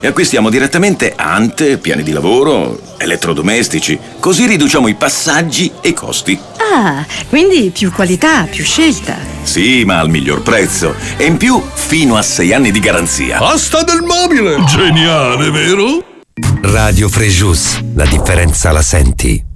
E acquistiamo direttamente ante, piani di lavoro, elettrodomestici. Così riduciamo i passaggi e i costi. Ah, quindi più qualità, più scelta. Sì, ma al miglior prezzo. E in più, fino a 6 anni di garanzia. Asta del mobile! Geniale, vero? Radio Frejus, la differenza la senti.